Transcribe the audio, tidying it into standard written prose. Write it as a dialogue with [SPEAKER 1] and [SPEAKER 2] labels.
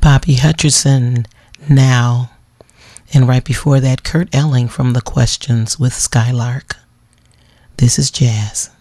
[SPEAKER 1] Bobby Hutcherson, Now. And right before that, Kurt Elling from The Questions with Skylark. This is Jazz.